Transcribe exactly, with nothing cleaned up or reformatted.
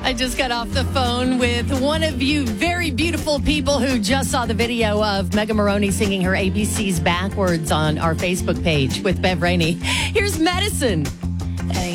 I just got off the phone with one of you very beautiful people who just saw the video of Meghan Maroney singing her A B Cs backwards on our Facebook page with Bev Rainey. Here's Medicine.